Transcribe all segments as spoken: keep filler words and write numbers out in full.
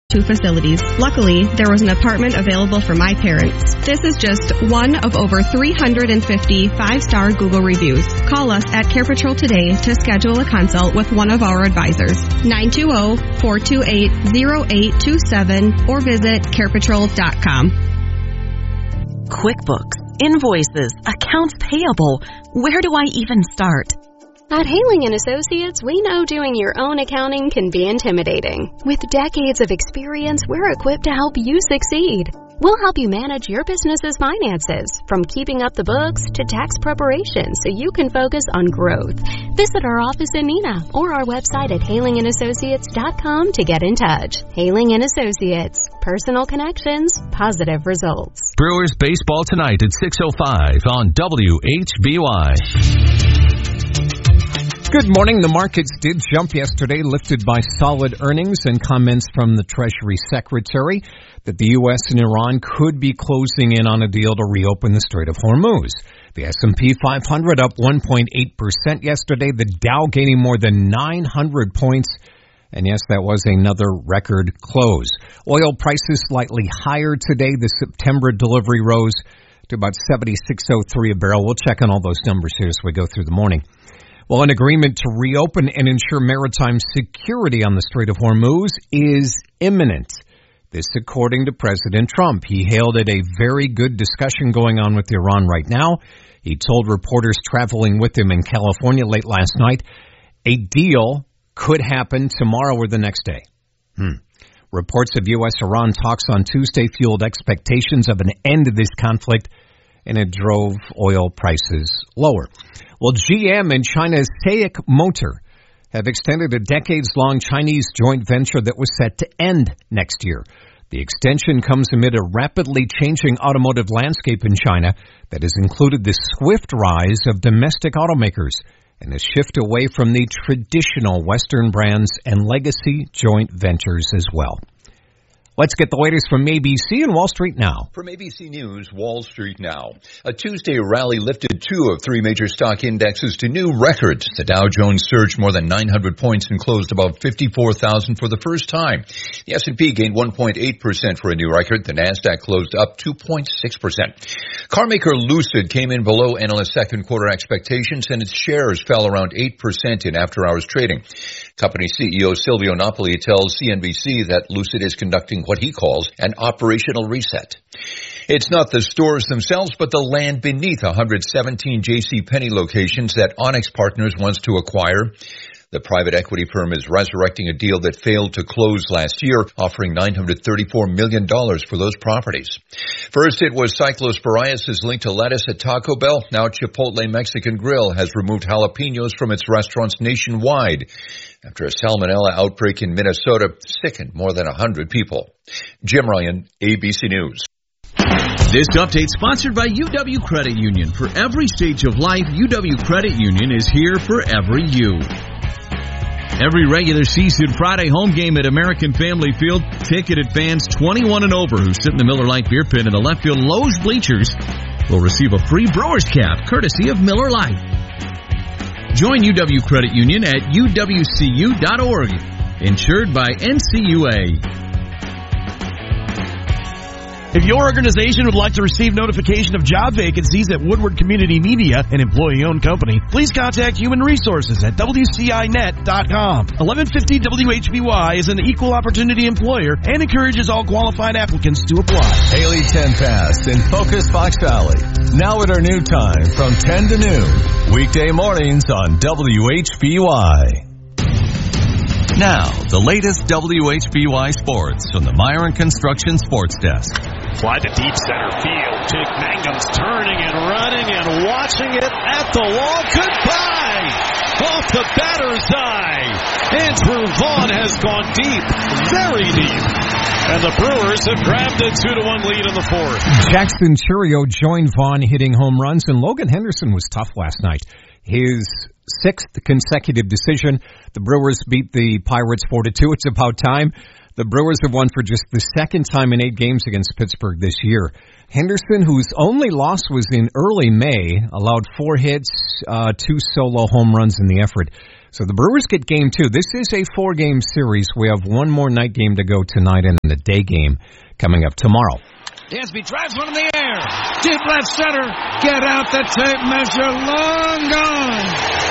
two facilities. Luckily, there was an apartment available for my parents. This is just one of over three hundred fifty five-star Google reviews. Call us at Care Patrol today to schedule a consult with one of our advisors. nine two zero, four two eight, zero eight two seven or visit care patrol dot com. QuickBooks, invoices, accounts payable. Where do I even start? At Haling and Associates, we know doing your own accounting can be intimidating. With decades of experience, we're equipped to help you succeed. We'll help you manage your business's finances, from keeping up the books to tax preparation, so you can focus on growth. Visit our office in Neenah or our website at haling and associates dot com to get in touch. Haling and Associates. Personal connections, positive results. Brewers baseball tonight at six oh five on W H B Y. Good morning. The markets did jump yesterday, lifted by solid earnings and comments from the Treasury Secretary that the U S and Iran could be closing in on a deal to reopen the Strait of Hormuz. The S and P five hundred up one point eight percent yesterday, the Dow gaining more than nine hundred points. And yes, that was another record close. Oil prices slightly higher today. The September delivery rose to about seventy-six oh three a barrel. We'll check on all those numbers here as we go through the morning. Well, an agreement to reopen and ensure maritime security on the Strait of Hormuz is imminent. This according to President Trump. He hailed it a very good discussion going on with Iran right now. He told reporters traveling with him in California late last night, a deal could happen tomorrow or the next day. Hmm. Reports of U S Iran talks on Tuesday fueled expectations of an end to this conflict, and it drove oil prices lower. Well, G M and China's SAIC Motor have extended a decades-long Chinese joint venture that was set to end next year. The extension comes amid a rapidly changing automotive landscape in China that has included the swift rise of domestic automakers and a shift away from the traditional Western brands and legacy joint ventures as well. Let's get the latest from A B C and Wall Street Now. From A B C News, Wall Street Now. A Tuesday rally lifted two of three major stock indexes to new records. The Dow Jones surged more than nine hundred points and closed above fifty-four thousand for the first time. The S and P gained one point eight percent for a new record. The Nasdaq closed up two point six percent. Carmaker Lucid came in below analyst second quarter expectations, and its shares fell around eight percent in after-hours trading. Company C E O Silvio Napoli tells C N B C that Lucid is conducting what he calls an operational reset. It's not the stores themselves, but the land beneath one hundred seventeen J C Penney locations that Onyx Partners wants to acquire. The private equity firm is resurrecting a deal that failed to close last year, offering nine hundred thirty-four million dollars for those properties. First, it was cyclosporiasis linked to lettuce at Taco Bell. Now Chipotle Mexican Grill has removed jalapenos from its restaurants nationwide after a salmonella outbreak in Minnesota sickened more than one hundred people. Jim Ryan, A B C News. This update sponsored by U W Credit Union. For every stage of life, U W Credit Union is here for every you. Every regular season Friday home game at American Family Field, ticketed fans twenty-one and over who sit in the Miller Lite beer pit in the left field Lowe's bleachers will receive a free Brewers cap courtesy of Miller Lite. Join U W Credit Union at U W C U dot org. Insured by N C U A. If your organization would like to receive notification of job vacancies at Woodward Community Media, an employee-owned company, please contact Human Resources at W C I net dot com. eleven fifty W H B Y is an equal opportunity employer and encourages all qualified applicants to apply. Haley ten past in Focus Fox Valley. Now at our new time from ten to noon. Weekday mornings on W H B Y. Now, the latest W H B Y sports from the Myron Construction Sports Desk. Fly to deep center field. Jake Mangum's turning and running and watching it at the wall. Goodbye! Off the batter's eye. Andrew Vaughn has gone deep, very deep. And the Brewers have grabbed a two to one lead in the fourth. Jackson Churio joined Vaughn hitting home runs, and Logan Henderson was tough last night. his sixth consecutive decision. The Brewers beat the Pirates four to two. It's about time. The Brewers have won for just the second time in eight games against Pittsburgh this year. Henderson, whose only loss was in early May, allowed four hits, uh, two solo home runs in the effort. So the Brewers get game two. This is a four-game series. We have one more night game to go tonight and a day game coming up tomorrow. Dansby drives one in the air. Deep left center. Get out the tape measure. Long gone.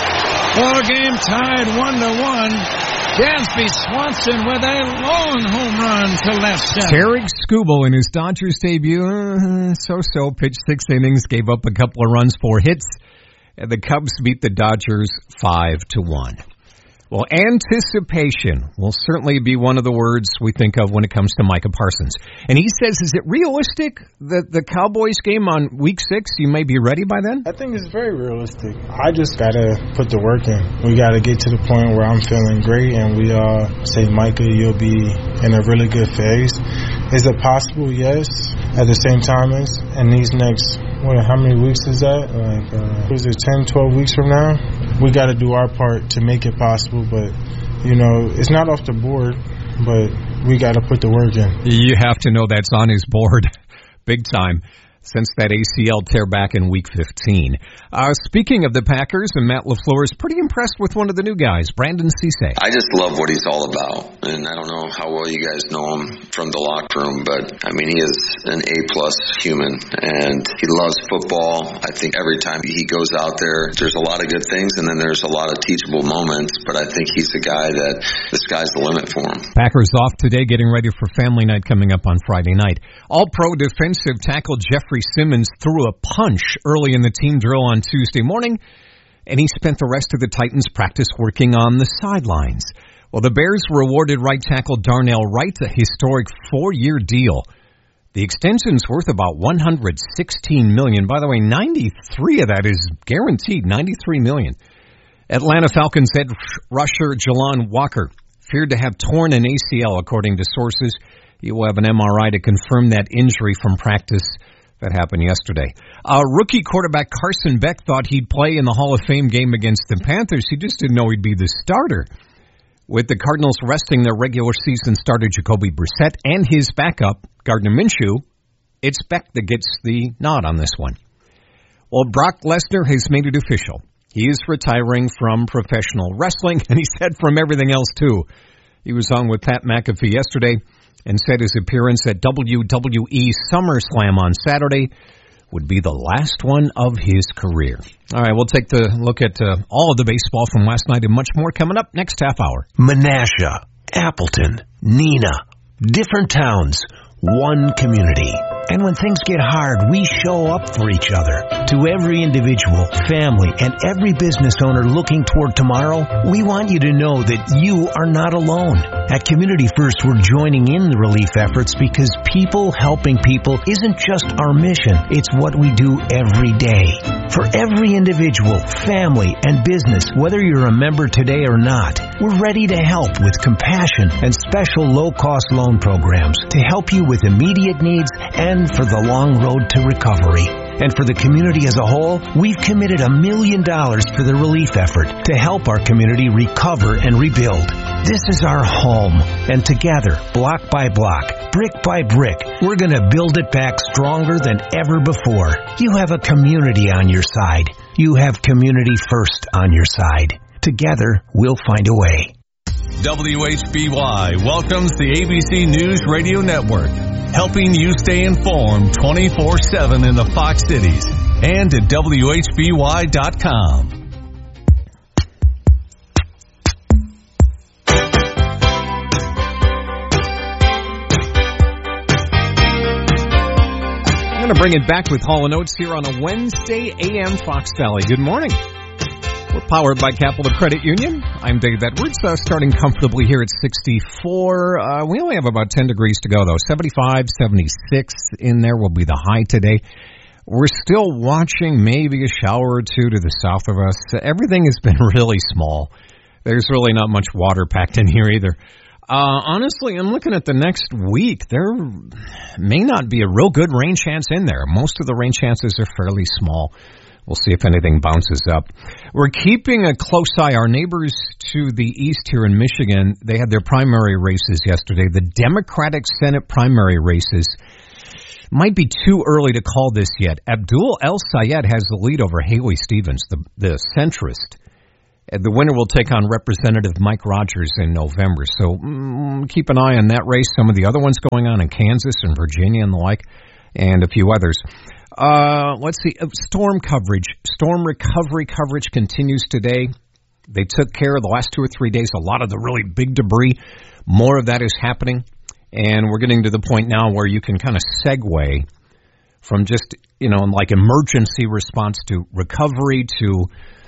Ball game tied one to one. Dansby Swanson with a long home run to left center. Tarik Skubal in his Dodgers debut, uh, so-so, pitched six innings, gave up a couple of runs, four hits, and the Cubs beat the Dodgers five to one. Well, anticipation will certainly be one of the words we think of when it comes to Micah Parsons. And he says, is it realistic that the Cowboys game on week six, you may be ready by then? I think it's very realistic. I just got to put the work in. We got to get to the point where I'm feeling great and we uh, say, Micah, you'll be in a really good phase. Is it possible? Yes. At the same time, as in these next, what, how many weeks is that? Like, uh, was it ten, twelve weeks from now? We got to do our part to make it possible, but, you know, it's not off the board, but we got to put the work in. You have to know that's on his board big time since that A C L tear back in week fifteen. Uh, speaking of the Packers, and Matt LaFleur is pretty impressed with one of the new guys, Brandon Cisse. I just love what he's all about, and I don't know how well you guys know him from the locker room, but, I mean, he is an A-plus human, and he loves football. I think every time he goes out there, there's a lot of good things, and then there's a lot of teachable moments, but I think he's the guy that the sky's the limit for him. Packers off today, getting ready for family night coming up on Friday night. All-pro defensive tackle Jeffrey Simmons threw a punch early in the team drill on Tuesday morning, and he spent the rest of the Titans practice working on the sidelines. Well, the Bears rewarded right tackle Darnell Wright a historic four-year deal. The extension's worth about one hundred sixteen million dollars. By the way, ninety-three of that is guaranteed, ninety-three million dollars. Atlanta Falcons head rusher Jalon Walker feared to have torn an A C L, according to sources. He will have an M R I to confirm that injury from practice. That happened yesterday. Uh, rookie quarterback Carson Beck thought he'd play in the Hall of Fame game against the Panthers. He just didn't know he'd be the starter. With the Cardinals resting their regular season starter Jacoby Brissett and his backup, Gardner Minshew, it's Beck that gets the nod on this one. Well, Brock Lesnar has made it official. He is retiring from professional wrestling, and he said from everything else, too. He was on with Pat McAfee yesterday and said his appearance at W W E SummerSlam on Saturday would be the last one of his career. All right, we'll take the look at uh, all of the baseball from last night and much more coming up next half hour. Menasha, Appleton, Neenah, different towns, one community. And when things get hard, we show up for each other. To every individual, family, and every business owner looking toward tomorrow, we want you to know that you are not alone. At Community First, we're joining in the relief efforts because people helping people isn't just our mission, it's what we do every day. For every individual, family, and business, whether you're a member today or not, we're ready to help with compassion and special low-cost loan programs to help you with immediate needs and for the long road to recovery. And for the community as a whole, we've committed a million dollars for the relief effort to help our community recover and rebuild. This is our home, and together, block by block, brick by brick, we're going to build it back stronger than ever before. You have a community on your side. You have Community First on your side. Together, we'll find a way. W H B Y welcomes the A B C News Radio Network, helping you stay informed twenty-four seven in the Fox Cities and at W H B Y dot com. I'm going to bring it back with Hall and Oates here on a Wednesday A M Fox Valley. Good morning. We're powered by Capital Credit Union. I'm Dave Edwards, uh, starting comfortably here at sixty-four. Uh, we only have about ten degrees to go, though. seventy-five, seventy-six in there will be the high today. We're still watching maybe a shower or two to the south of us. Everything has been really small. There's really not much water packed in here either. Uh, honestly, I'm looking at the next week. There may not be a real good rain chance in there. Most of the rain chances are fairly small. We'll see if anything bounces up. We're keeping a close eye. Our neighbors to the east here in Michigan, they had their primary races yesterday. The Democratic Senate primary races. Might be too early to call this yet. Abdul El-Sayed has the lead over Haley Stevens, the, the centrist. The winner will take on Representative Mike Rogers in November. So mm, keep an eye on that race. Some of the other ones going on in Kansas and Virginia and the like, and a few others. Uh, let's see. Storm coverage. Storm recovery coverage continues today. They took care of the last two or three days. A lot of the really big debris. More of that is happening. And we're getting to the point now where you can kind of segue from just, you know, like emergency response to recovery to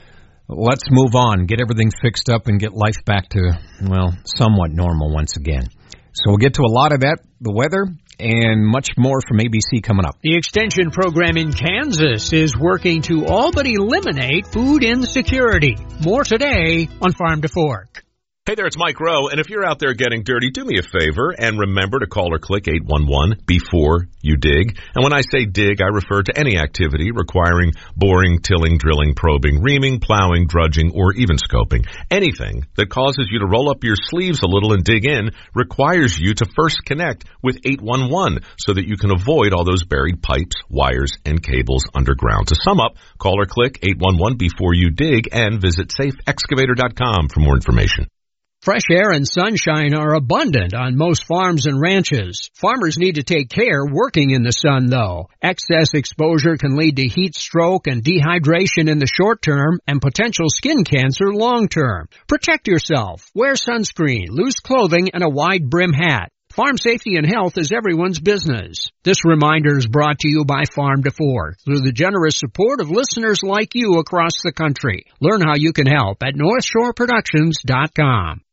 let's move on, get everything fixed up and get life back to, well, somewhat normal once again. So we'll get to a lot of that, the weather, and much more from A B C coming up. The extension program in Kansas is working to all but eliminate food insecurity. More today on Farm to Fork. Hey there, it's Mike Rowe, and if you're out there getting dirty, do me a favor and remember to call or click eight one one before you dig. And when I say dig, I refer to any activity requiring boring, tilling, drilling, probing, reaming, plowing, drudging, or even scoping. Anything that causes you to roll up your sleeves a little and dig in requires you to first connect with eight one one so that you can avoid all those buried pipes, wires, and cables underground. To sum up, call or click eight one one before you dig and visit safe excavator dot com for more information. Fresh air and sunshine are abundant on most farms and ranches. Farmers need to take care working in the sun, though. Excess exposure can lead to heat stroke and dehydration in the short term and potential skin cancer long term. Protect yourself. Wear sunscreen, loose clothing, and a wide brim hat. Farm safety and health is everyone's business. This reminder is brought to you by Farm to Fork through the generous support of listeners like you across the country. Learn how you can help at north shore productions dot com.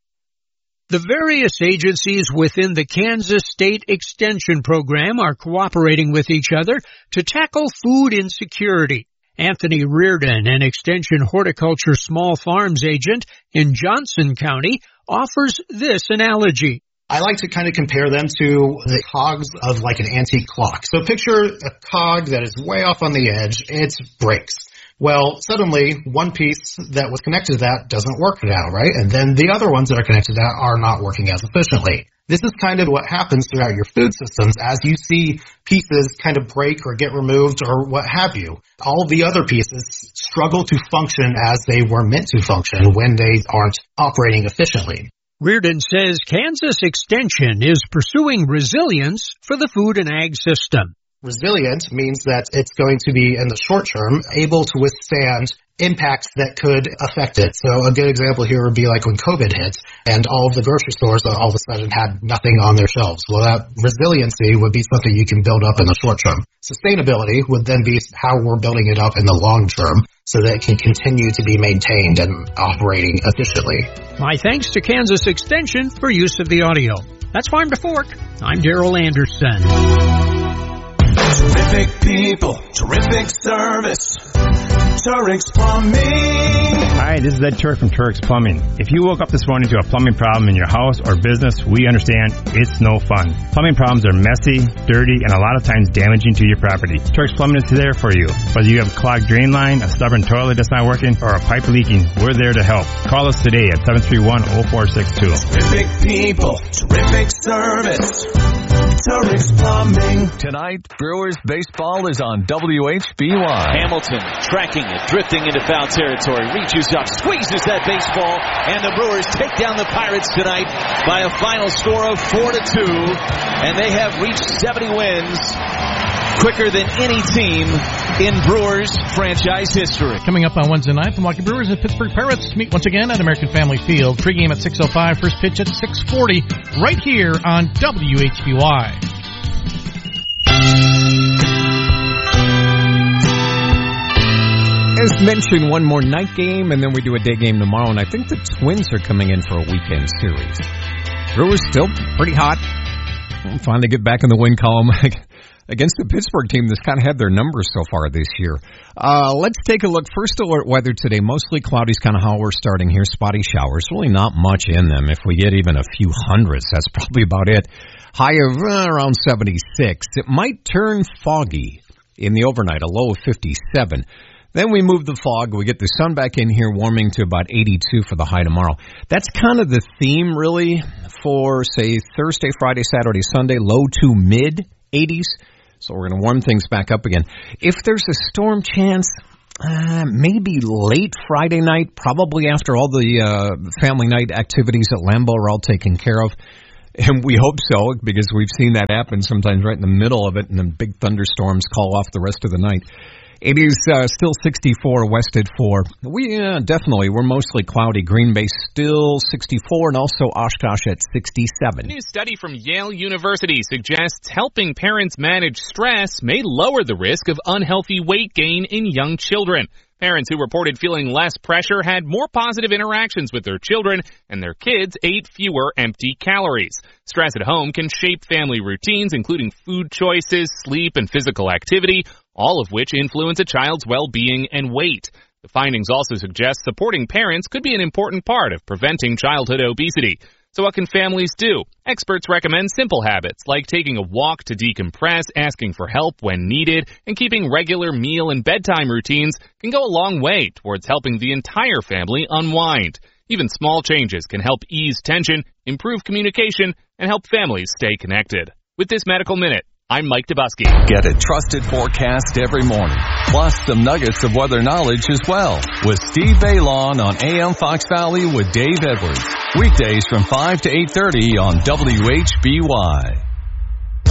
The various agencies within the Kansas State Extension Program are cooperating with each other to tackle food insecurity. Anthony Reardon, an Extension Horticulture Small Farms agent in Johnson County, offers this analogy. I like to kind of compare them to the cogs of like an antique clock. So picture a cog that is way off on the edge. It breaks. Well, suddenly one piece that was connected to that doesn't work now, right? And then the other ones that are connected to that are not working as efficiently. This is kind of what happens throughout your food systems as you see pieces kind of break or get removed or what have you. All the other pieces struggle to function as they were meant to function when they aren't operating efficiently. Reardon says Kansas Extension is pursuing resilience for the food and ag system. Resilient means that it's going to be, in the short term, able to withstand impacts that could affect it. So a good example here would be like when COVID hit and all of the grocery stores all of a sudden had nothing on their shelves. Well, that resiliency would be something you can build up in the short term. Sustainability would then be how we're building it up in the long term so that it can continue to be maintained and operating efficiently. My thanks to Kansas Extension for use of the audio. That's Farm to Fork. I'm Daryl Anderson. Terrific people, terrific service. Turk's Plumbing. Hi, this is Ed Turk from Turk's Plumbing. If you woke up this morning to a plumbing problem in your house or business, we understand it's no fun. Plumbing problems are messy, dirty, and a lot of times damaging to your property. Turk's Plumbing is there for you. Whether you have a clogged drain line, a stubborn toilet that's not working, or a pipe leaking, we're there to help. Call us today at seven three one, oh four six two. Terrific people, terrific service. Turk's Plumbing. Tonight, Brewers baseball is on W H B Y. Hamilton tracking it, drifting into foul territory, reaches up, squeezes that baseball, and the Brewers take down the Pirates tonight by a final score of four to two, and they have reached seventy wins quicker than any team in Brewers franchise history. Coming up on Wednesday night, the Milwaukee Brewers and Pittsburgh Pirates meet once again at American Family Field. Pre-game at six oh five, first pitch at six forty, right here on W H B Y. As mentioned, one more night game, and then we do a day game tomorrow, and I think the Twins are coming in for a weekend series. Brewers still pretty hot. We'll finally get back in the win column against the Pittsburgh team that's kind of had their numbers so far this year. Uh, let's take a look. First alert weather today. Mostly cloudy is kind of how we're starting here. Spotty showers. Really not much in them. If we get even a few hundreds, that's probably about it. High of uh, around seventy-six. It might turn foggy in the overnight, a low of fifty-seven. Then we move the fog. We get the sun back in here, warming to about eighty-two for the high tomorrow. That's kind of the theme, really, for, say, Thursday, Friday, Saturday, Sunday, low to mid eighties. So we're going to warm things back up again. If there's a storm chance, uh, maybe late Friday night, probably after all the uh, family night activities at Lambeau are all taken care of. And we hope so, because we've seen that happen sometimes right in the middle of it, and then big thunderstorms call off the rest of the night. It is uh, still sixty-four, West at four. We uh, definitely, we're mostly cloudy. Green Bay still sixty-four, and also Oshkosh at sixty-seven. A new study from Yale University suggests helping parents manage stress may lower the risk of unhealthy weight gain in young children. Parents who reported feeling less pressure had more positive interactions with their children, and their kids ate fewer empty calories. Stress at home can shape family routines, including food choices, sleep, and physical activity, all of which influence a child's well-being and weight. The findings also suggest supporting parents could be an important part of preventing childhood obesity. So what can families do? Experts recommend simple habits like taking a walk to decompress, asking for help when needed, and keeping regular meal and bedtime routines can go a long way towards helping the entire family unwind. Even small changes can help ease tension, improve communication, and help families stay connected. With this Medical Minute, I'm Mike Dubusky. Get a trusted forecast every morning, plus some nuggets of weather knowledge as well, with Steve Baylon on A M Fox Valley with Dave Edwards. Weekdays from five to eight thirty on W H B Y.